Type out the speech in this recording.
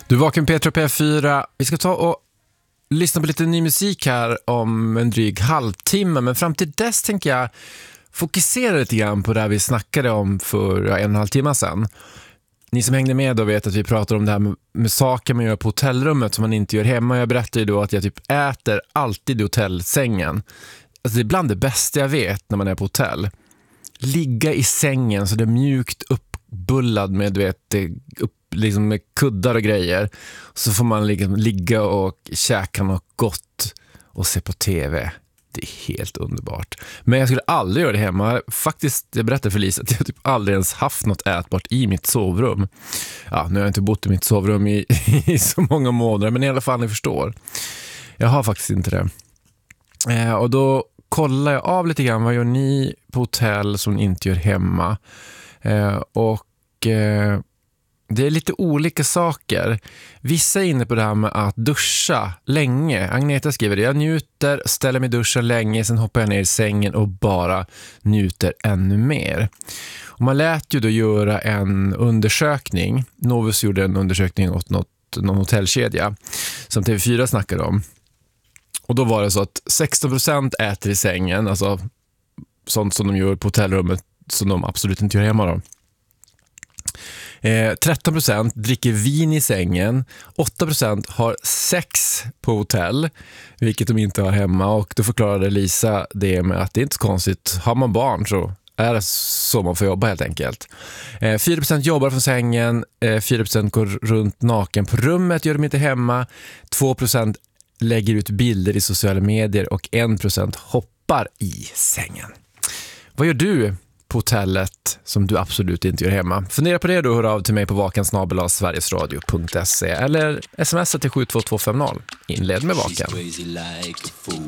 Du vaknar Petra P4. Vi ska ta och lyssna på lite ny musik här om en dryg halvtimme. Men fram till dess tänker jag fokusera lite grann på det vi snackade om för 1,5 timme sedan. Ni som hängde med då vet att vi pratar om det här med saker man gör på hotellrummet som man inte gör hemma. Jag berättade ju då att jag typ äter alltid i hotellsängen. Alltså det är bland det bästa jag vet när man är på hotell. Ligga i sängen så det är mjukt uppbullad med, du vet, liksom med kuddar och grejer. Så får man liksom ligga och käka något gott och se på tv. Det är helt underbart. Men jag skulle aldrig göra det hemma. Faktiskt, jag berättade för Lisa att jag typ aldrig ens haft något ätbart i mitt sovrum. Ja, nu har jag inte bott i mitt sovrum i så många månader, men i alla fall ni förstår. Jag har faktiskt inte det. Och då kollar jag av lite grann. Vad gör ni på hotell som ni inte gör hemma? Det är lite olika saker. Vissa är inne på det här med att duscha länge. Agneta skriver det. Jag njuter, ställer mig i duschen länge, sen hoppar jag ner i sängen och bara njuter ännu mer. Och man lät ju då göra en undersökning. Novus gjorde en undersökning åt någon hotellkedja som TV4 snackade om. Och då var det så att 16% äter i sängen, alltså sånt som de gör på hotellrummet som de absolut inte gör hemma då. 13% dricker vin i sängen. 8% har sex på hotell, vilket de inte har hemma. Och då förklarade Lisa det med att det är inte så konstigt. Har man barn så är det så man får jobba helt enkelt. 4% jobbar från sängen. 4% går runt naken på rummet, gör de inte hemma. 2% lägger ut bilder i sociala medier och 1% hoppar i sängen. Vad gör du på hotellet som du absolut inte gör hemma? Fundera på det då, hör av till mig på vakan@sverigesradio.se eller smsa till 72250. Inled med Vakan.